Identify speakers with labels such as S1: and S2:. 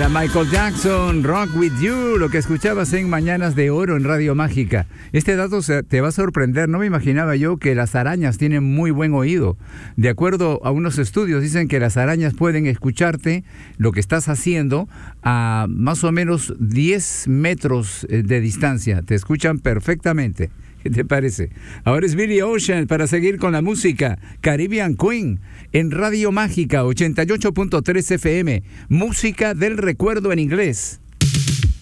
S1: Era Michael Jackson, Rock With You, lo que escuchabas en Mañanas de Oro en Radio Mágica. Este dato te va a sorprender, no me imaginaba yo que las arañas tienen muy buen oído. De acuerdo a unos estudios, dicen que las arañas pueden escucharte lo que estás haciendo a más o menos 10 metros de distancia. Te escuchan perfectamente. ¿Qué te parece? Ahora es Billy Ocean para seguir con la música. Caribbean Queen en Radio Mágica 88.3 FM. Música del recuerdo en inglés.